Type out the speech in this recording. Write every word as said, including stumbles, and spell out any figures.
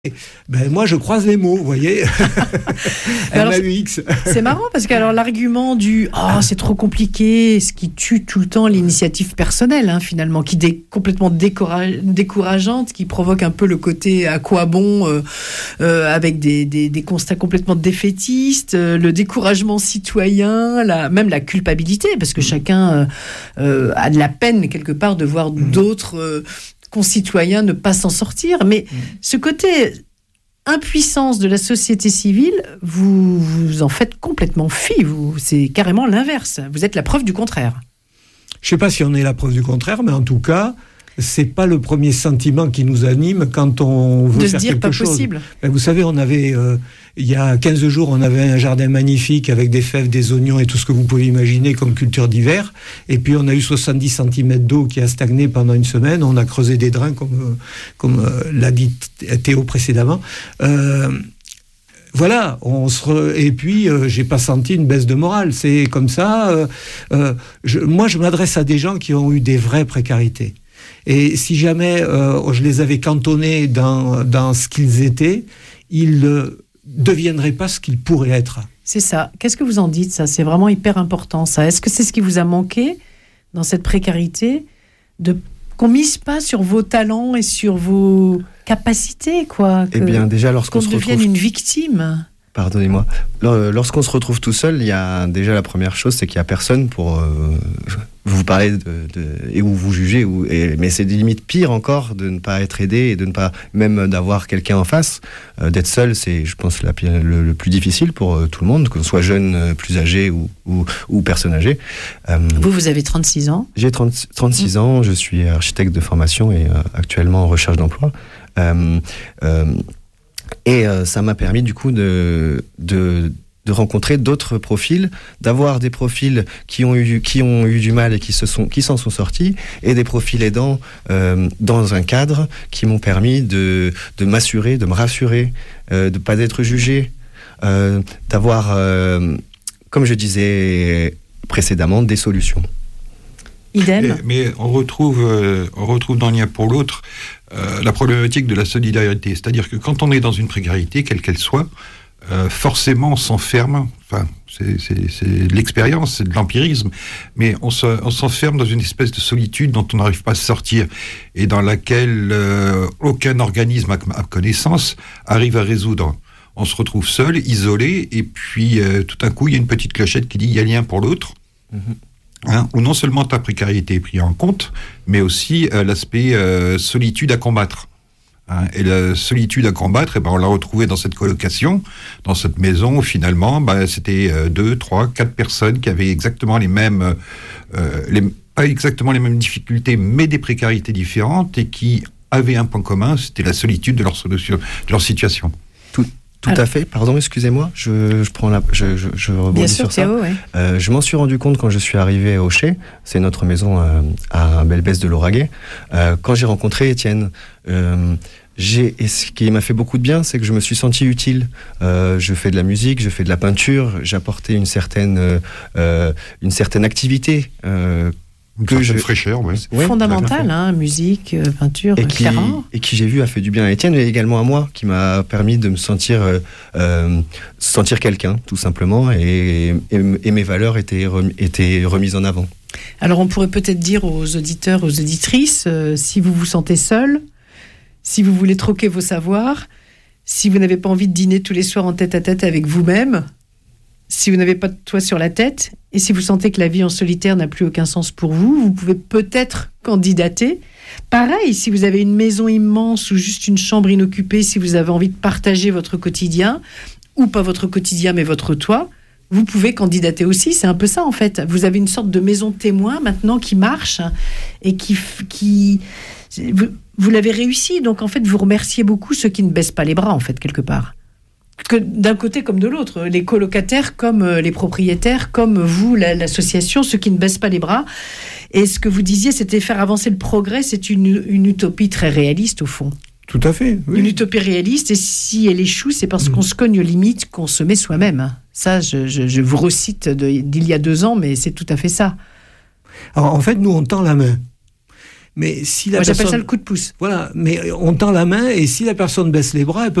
Ben, moi, je croise les mots, vous voyez. M A U X. C'est marrant parce que alors, l'argument du « oh, c'est trop compliqué », ce qui tue tout le temps l'initiative personnelle, hein, finalement, qui est complètement décourage, décourageante, qui provoque un peu le côté « à quoi bon euh, ?» euh, avec des, des, des constats complètement défaitistes, euh, le découragement citoyen, la, même la culpabilité, parce que chacun euh, euh, a de la peine, quelque part, de voir d'autres... Euh, concitoyens ne pas s'en sortir, mais mmh. ce côté impuissance de la société civile, vous vous en faites complètement fi, vous, c'est carrément l'inverse, vous êtes la preuve du contraire. Je ne sais pas si on est la preuve du contraire, mais en tout cas, c'est pas le premier sentiment qui nous anime quand on veut de faire se dire quelque pas chose. Possible. Ben, vous savez, on avait euh, il y a quinze jours, on avait un jardin magnifique avec des fèves, des oignons et tout ce que vous pouvez imaginer comme culture d'hiver. Et puis on a eu soixante-dix centimètres d'eau qui a stagné pendant une semaine. On a creusé des drains, comme comme euh, l'a dit Théo précédemment. Euh, Voilà, on se re... et puis euh, j'ai pas senti une baisse de morale. C'est comme ça. Euh, euh, je, moi, je m'adresse à des gens qui ont eu des vraies précarités. Et si jamais euh, je les avais cantonnés dans, dans ce qu'ils étaient, ils ne euh, deviendraient pas ce qu'ils pourraient être. C'est ça. Qu'est-ce que vous en dites, ça ? C'est vraiment hyper important, ça. Est-ce que c'est ce qui vous a manqué dans cette précarité, de, qu'on ne mise pas sur vos talents et sur vos capacités, quoi ? Eh bien, déjà, lorsqu'on qu'on se devienne retrouve... une victime. Pardonnez-moi. Lorsqu'on se retrouve tout seul, il y a déjà la première chose, c'est qu'il n'y a personne pour euh, vous parler de, de, et ou vous juger. Ou, et, mais c'est limite pire encore de ne pas être aidé et de ne pas même d'avoir quelqu'un en face. Euh, d'être seul, c'est, je pense, la, le, le plus difficile pour euh, tout le monde, qu'on soit jeune, euh, plus âgé ou, ou, ou personne âgée. Euh, vous, vous avez trente-six ans ? J'ai trente, trente-six mmh. ans, je suis architecte de formation et euh, actuellement en recherche d'emploi. Euh, euh, Et euh, ça m'a permis du coup de, de, de rencontrer d'autres profils, d'avoir des profils qui ont eu, qui ont eu du mal et qui, se sont, qui s'en sont sortis, et des profils aidants euh, dans un cadre qui m'ont permis de, de m'assurer, de me rassurer, euh, de ne pas être jugé, euh, d'avoir, euh, comme je disais précédemment, des solutions. Idem. Mais, mais on retrouve, euh, on retrouve dans l'un pour l'autre euh, la problématique de la solidarité. C'est-à-dire que quand on est dans une précarité, quelle qu'elle soit, euh, forcément on s'enferme, enfin c'est, c'est, c'est de l'expérience, c'est de l'empirisme, mais on, se, on s'enferme dans une espèce de solitude dont on n'arrive pas à sortir et dans laquelle euh, aucun organisme à, à connaissance arrive à résoudre. On se retrouve seul, isolé, et puis euh, tout d'un coup il y a une petite clochette qui dit il y a lien pour l'autre. Mm-hmm. Hein, où non seulement ta précarité est prise en compte, mais aussi euh, l'aspect euh, solitude à combattre. Hein, et la solitude à combattre, eh ben, on l'a retrouvée dans cette colocation, dans cette maison où finalement, ben, c'était euh, deux, trois, quatre personnes qui avaient exactement les mêmes, euh, les, pas exactement les mêmes difficultés, mais des précarités différentes et qui avaient un point commun, c'était la solitude de leur, solution, de leur situation. Tout. Tout Alors, à fait. Pardon, excusez-moi. Je, je prends la, je, je, je rebondis bien sûr, sur ça. Théo, ouais. Euh, je m'en suis rendu compte quand je suis arrivé au Chez. C'est notre maison euh, à Belbès de Lauragais. Euh, quand j'ai rencontré Étienne, euh, j'ai, et ce qui m'a fait beaucoup de bien, c'est que je me suis senti utile. Euh, je fais de la musique, je fais de la peinture. J'apportais une certaine, euh, une certaine activité. Euh, que je fraîcheur, ouais. Ouais, fondamentale, hein, musique, euh, peinture, et qui, clairement. Et qui j'ai vu a fait du bien à Étienne, mais également à moi, qui m'a permis de me sentir, euh, euh, sentir quelqu'un, tout simplement, et, et, et mes valeurs étaient, remis, étaient remises en avant. Alors on pourrait peut-être dire aux auditeurs, aux auditrices, euh, si vous vous sentez seul, si vous voulez troquer vos savoirs, si vous n'avez pas envie de dîner tous les soirs en tête à tête avec vous-même, si vous n'avez pas de toit sur la tête, et si vous sentez que la vie en solitaire n'a plus aucun sens pour vous, vous pouvez peut-être candidater. Pareil, si vous avez une maison immense ou juste une chambre inoccupée, si vous avez envie de partager votre quotidien, ou pas votre quotidien mais votre toit, vous pouvez candidater aussi. C'est un peu ça en fait. Vous avez une sorte de maison témoin maintenant qui marche et qui... qui vous, vous l'avez réussi, donc en fait vous remerciez beaucoup ceux qui ne baissent pas les bras en fait quelque part. Que d'un côté comme de l'autre, les colocataires comme les propriétaires, comme vous, la, l'association, ceux qui ne baissent pas les bras. Et ce que vous disiez, c'était faire avancer le progrès, c'est une, une utopie très réaliste au fond. Tout à fait, oui. Une utopie réaliste, et si elle échoue, c'est parce mmh. qu'on se cogne aux limites qu'on se met soi-même. Ça, je, je, je vous recite de, d'il y a deux ans, mais c'est tout à fait ça. Alors, en fait, nous, on tend la main. Mais si la Moi, j'appelle personne, ça le coup de pouce. voilà, mais on tend la main et si la personne baisse les bras, elle peut